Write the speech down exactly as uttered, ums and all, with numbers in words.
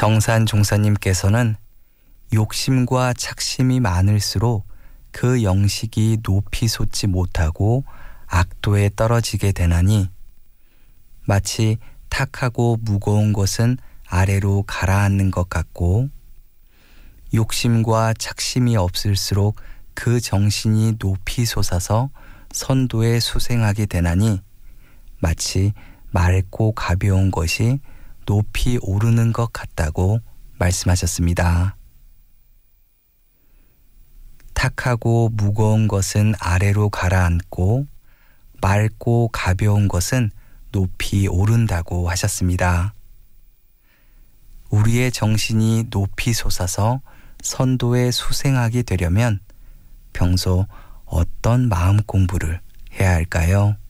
정산 종사님께서는 욕심과 착심이 많을수록 그 영식이 높이 솟지 못하고 악도에 떨어지게 되나니 마치 탁하고 무거운 것은 아래로 가라앉는 것 같고 욕심과 착심이 없을수록 그 정신이 높이 솟아서 선도에 수생하게 되나니 마치 맑고 가벼운 것이 높이 오르는 것 같다고 말씀하셨습니다. 탁하고 무거운 것은 아래로 가라앉고 맑고 가벼운 것은 높이 오른다고 하셨습니다. 우리의 정신이 높이 솟아서 선도에 수생하게 되려면 평소 어떤 마음 공부를 해야 할까요?